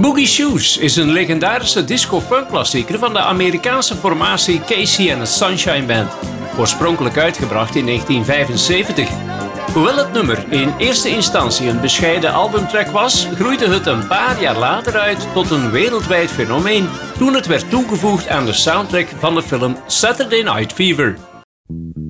Boogie Shoes is een legendarische disco-funk-klassieker van de Amerikaanse formatie Casey and the Sunshine Band, oorspronkelijk uitgebracht in 1975. Hoewel het nummer in eerste instantie een bescheiden albumtrack was, groeide het een paar jaar later uit tot een wereldwijd fenomeen toen het werd toegevoegd aan de soundtrack van de film Saturday Night Fever.